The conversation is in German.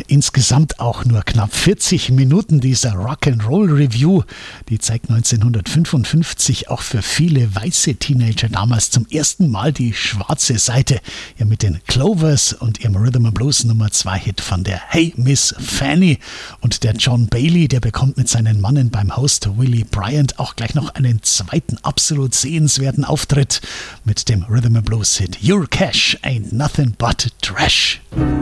Insgesamt auch nur knapp 40 Minuten dieser Rock'n'Roll Review. Die zeigt 1955 auch für viele weiße Teenager damals zum ersten Mal die schwarze Seite. Ja, mit den Clovers und ihrem Rhythm and Blues Nummer 2 Hit von der Hey Miss Fanny. Und der John Bailey, der bekommt mit seinen Mannen beim Host Willie Bryant auch gleich noch einen zweiten absolut sehenswerten Auftritt mit dem Rhythm and Blues Hit Your Cash Ain't Nothing But Trash.